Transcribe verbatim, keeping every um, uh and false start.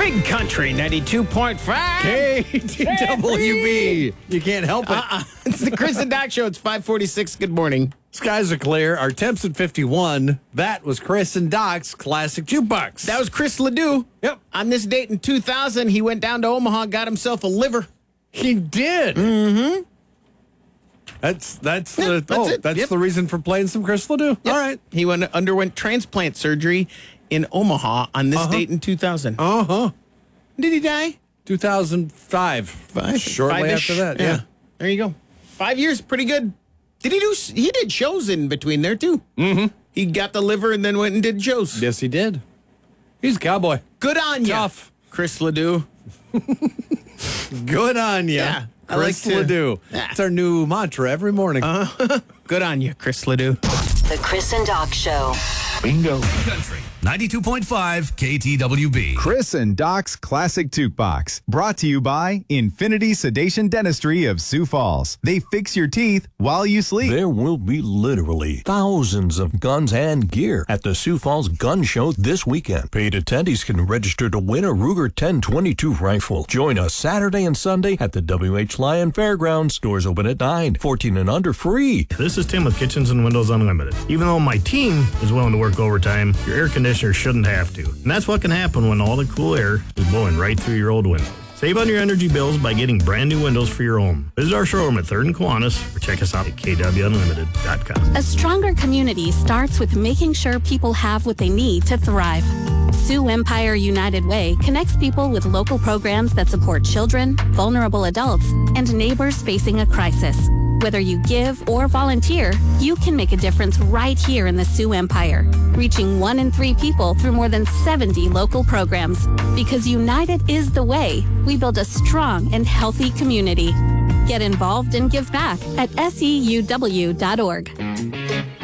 Big Country ninety-two point five. K T W B. You can't help it. Uh-uh. It's the Chris and Doc Show. It's five forty-six. Good morning. Skies are clear. Our temps at fifty-one. That was Chris and Doc's Classic Jukebox. That was Chris Ledoux. Yep. On this date in two thousand, he went down to Omaha, got himself a liver. He did. Mm-hmm. That's that's Yeah, the that's oh it. that's Yep. the reason for playing some Chris Ledoux. Yep. All right. He went underwent transplant surgery in Omaha on this Uh-huh. date in two thousand. Uh huh. Did he die? two thousand five. Five, Shortly five-ish. after that. Yeah. There you go. Five years, pretty good. Did he do? He did shows in between there too. Mm-hmm. He got the liver and then went and did shows. Yes, he did. He's a cowboy. Good on you, Tough. Chris Ledoux. Good on you. Yeah, I Chris like to- Ledoux. Yeah. It's our new mantra every morning. Uh, good on you, Chris Ledoux. The Chris and Doc Show. Bingo. Country ninety-two point five K T W B. Chris and Doc's Classic Jukebox. Brought to you by Infinity Sedation Dentistry of Sioux Falls. They fix your teeth while you sleep. There will be literally thousands of guns and gear at the Sioux Falls Gun Show this weekend. Paid attendees can register to win a Ruger ten twenty-two rifle. Join us Saturday and Sunday at the W H Lyon Fairgrounds. Doors open at nine. fourteen and under free. This is Tim with Kitchens and Windows Unlimited. Even though my team is willing to work overtime, your air conditioner shouldn't have to. And that's what can happen when all the cool air is blowing right through your old windows. Save on your energy bills by getting brand new windows for your home. Visit our showroom at third and Kiwanis or check us out at K W unlimited dot com. A stronger community starts with making sure people have what they need to thrive. Sioux Empire United Way connects people with local programs that support children, vulnerable adults, and neighbors facing a crisis. Whether you give or volunteer, you can make a difference right here in the Sioux Empire, reaching one in three people through more than seventy local programs. Because united is the way we build a strong and healthy community. Get involved and give back at S E U W dot org.